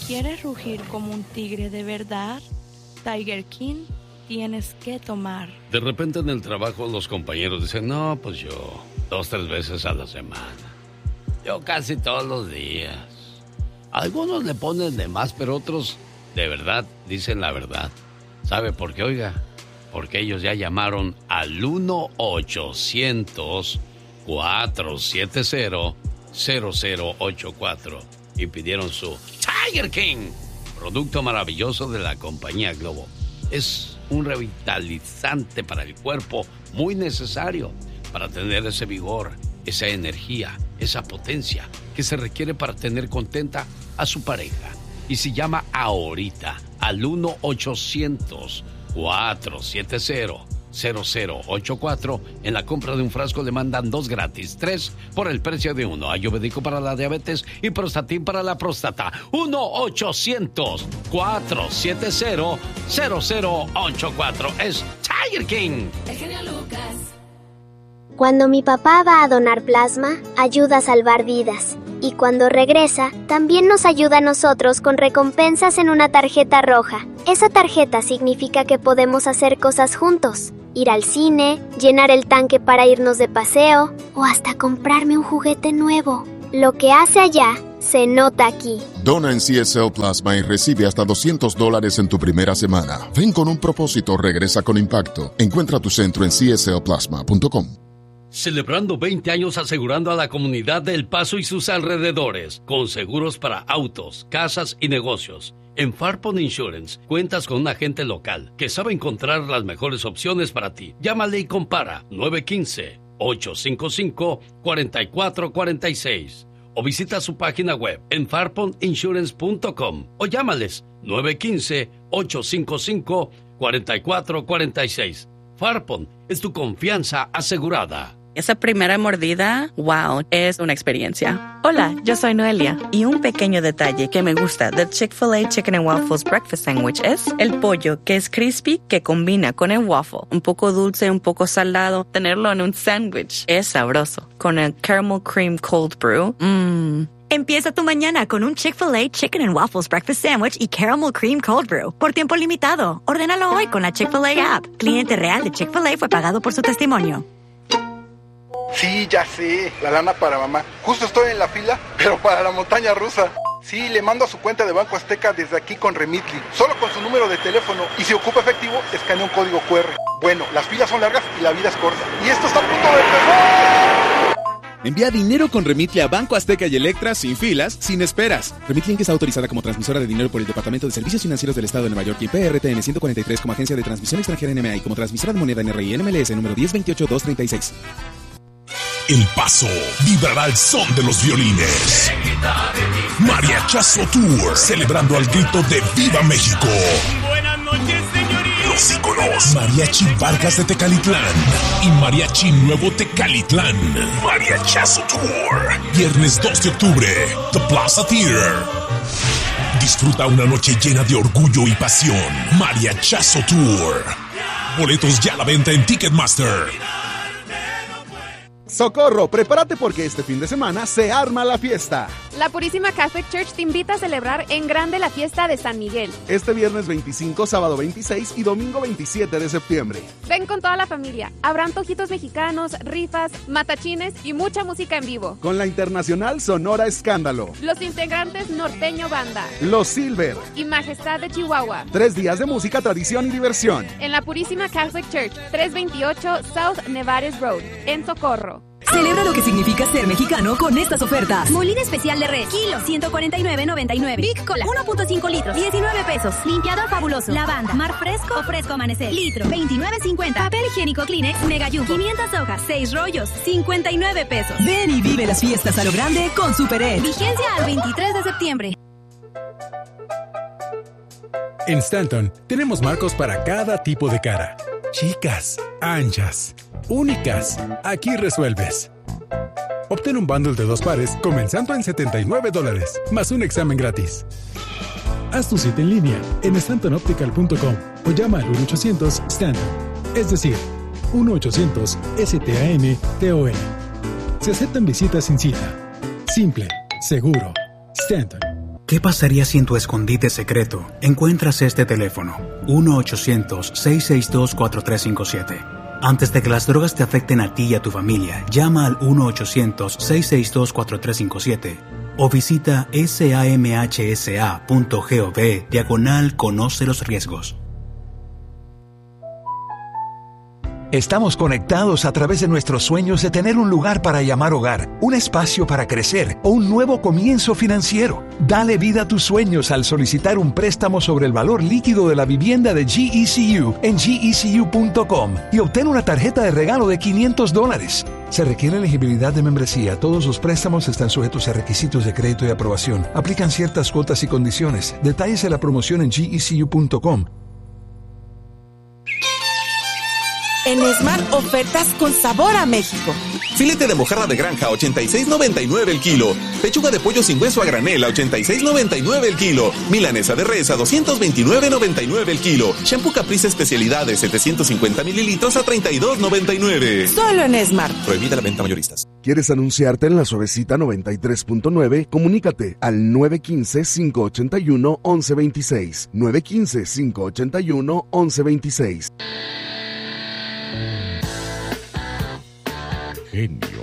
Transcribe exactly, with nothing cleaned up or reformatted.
quieres rugir como un tigre de verdad, Tiger King tienes que tomar. De repente en el trabajo los compañeros dicen, no, pues yo dos, tres veces a la semana. Yo casi todos los días. Algunos le ponen de más, pero otros de verdad dicen la verdad. ¿Sabe por qué, oiga? Porque ellos ya llamaron al uno ochocientos, cuatro siete cero, cero cero ocho cuatro y pidieron su Tiger King, producto maravilloso de la compañía Globo. Es un revitalizante para el cuerpo, muy necesario para tener ese vigor, esa energía, esa potencia que se requiere para tener contenta a su pareja. Y si llama ahorita al uno ochocientos, cuatro siete cero, cero cero ocho cuatro, en la compra de un frasco le mandan dos gratis, tres por el precio de uno. Ayurvédico para la diabetes y Prostatin para la próstata. uno ochocientos, cuatro siete cero, cero cero ocho cuatro. Es Tiger King. El genio Lucas. Cuando mi papá va a donar plasma, ayuda a salvar vidas. Y cuando regresa, también nos ayuda a nosotros con recompensas en una tarjeta roja. Esa tarjeta significa que podemos hacer cosas juntos. Ir al cine, llenar el tanque para irnos de paseo, o hasta comprarme un juguete nuevo. Lo que hace allá, se nota aquí. Dona en C S L Plasma y recibe hasta doscientos dólares en tu primera semana. Ven con un propósito, regresa con impacto. Encuentra tu centro en c s l plasma punto com. Celebrando veinte años asegurando a la comunidad de El Paso y sus alrededores, con seguros para autos, casas y negocios. En Farpon Insurance cuentas con un agente local que sabe encontrar las mejores opciones para ti. Llámale y compara nueve uno cinco, ocho cinco cinco, cuatro cuatro cuatro seis o visita su página web en farpon insurance punto com o llámales nueve uno cinco, ocho cinco cinco, cuatro cuatro cuatro seis. Farpon es tu confianza asegurada. Esa primera mordida, wow, es una experiencia. Hola, yo soy Noelia. Y un pequeño detalle que me gusta del Chick-fil-A Chicken and Waffles Breakfast Sandwich es el pollo, que es crispy, que combina con el waffle. Un poco dulce, un poco salado. Tenerlo en un sándwich es sabroso. Con el caramel cream cold brew, mmm. Empieza tu mañana con un Chick-fil-A Chicken and Waffles Breakfast Sandwich y Caramel Cream Cold Brew. Por tiempo limitado. Ordénalo hoy con la Chick-fil-A app. Cliente real de Chick-fil-A fue pagado por su testimonio. Sí, ya sé. La lana para mamá. Justo estoy en la fila, pero para la montaña rusa. Sí, le mando a su cuenta de Banco Azteca desde aquí con Remitly. Solo con su número de teléfono. Y si ocupa efectivo, escanea un código cu erre. Bueno, las filas son largas y la vida es corta. Y esto está a punto de empezar. Envía dinero con Remitly a Banco Azteca y Electra sin filas, sin esperas. Remitly Inc está autorizada como transmisora de dinero por el Departamento de Servicios Financieros del Estado de Nueva York y P R T N ciento cuarenta y tres como agencia de transmisión extranjera N M A y como transmisora de moneda N R I N M L S número diez veintiocho dos treinta y seis. El Paso vibrará al son de los violines. Mariachazo Tour, celebrando al grito de ¡Viva México! Buenas noches, señorita. Los íconos Mariachi Vargas de Tecalitlán y Mariachi Nuevo Tecalitlán. Mariachazo Tour, viernes dos de octubre, The Plaza Theater. Disfruta una noche llena de orgullo y pasión. Mariachazo Tour. Boletos ya a la venta en Ticketmaster. ¡Socorro! Prepárate porque este fin de semana se arma la fiesta. La Purísima Catholic Church te invita a celebrar en grande la fiesta de San Miguel. Este viernes veinticinco, sábado veintiséis y domingo veintisiete de septiembre. Ven con toda la familia. Habrá antojitos mexicanos, rifas, matachines y mucha música en vivo. Con la internacional Sonora Escándalo. Los integrantes Norteño Banda. Los Silver. Y Majestad de Chihuahua. Tres días de música, tradición y diversión. En la Purísima Catholic Church, trescientos veintiocho South Nevares Road, en Socorro. Celebra lo que significa ser mexicano con estas ofertas. Molina especial de res, kilo, ciento cuarenta y nueve noventa y nueve. Big Cola, uno punto cinco litros, diecinueve pesos. Limpiador fabuloso, lavanda, mar fresco o fresco amanecer, litro, veintinueve cincuenta. Papel higiénico Kleenex, Mega Jumbo, quinientas hojas, seis rollos, cincuenta y nueve pesos. Ven y vive las fiestas a lo grande con Super Ed. Vigencia al veintitrés de septiembre. En Stanton tenemos marcos para cada tipo de cara. Chicas, anchas, únicas. Aquí resuelves. Obtén un bundle de dos pares comenzando en setenta y nueve dólares, más un examen gratis. Haz tu cita en línea en stanton optical punto com o llama al uno ochocientos Stanton, es decir, uno ochocientos S T A N T O N. Se aceptan visitas sin cita. Simple, seguro. Stanton. ¿Qué pasaría si en tu escondite secreto encuentras este teléfono? uno ochocientos, seiscientos sesenta y dos, cuatro tres cinco siete. Antes de que las drogas te afecten a ti y a tu familia, llama al uno ochocientos, seiscientos sesenta y dos, cuatro tres cinco siete o visita samhsa.gov diagonal conoce los riesgos. Estamos conectados a través de nuestros sueños de tener un lugar para llamar hogar, un espacio para crecer o un nuevo comienzo financiero. Dale vida a tus sueños al solicitar un préstamo sobre el valor líquido de la vivienda de G E C U en G E C U punto com y obtén una tarjeta de regalo de quinientos dólares. Se requiere elegibilidad de membresía. Todos los préstamos están sujetos a requisitos de crédito y aprobación. Aplican ciertas cuotas y condiciones. Detalles de la promoción en G E C U punto com. En Smart, ofertas con sabor a México. Filete de mojarra de granja, ochenta y seis noventa y nueve el kilo. Pechuga de pollo sin hueso a granel, a ochenta y seis noventa y nueve el kilo. Milanesa de res, a doscientos veintinueve noventa y nueve el kilo. Shampoo Caprice especialidades, setecientos cincuenta mililitros, a treinta y dos noventa y nueve. Solo en Smart. Prohibida la venta mayoristas. ¿Quieres anunciarte en la Suavecita noventa y tres punto nueve? Comunícate al nueve uno cinco, cinco ocho uno, once veintiséis. nueve uno cinco, cinco ocho uno, once veintiséis. Genio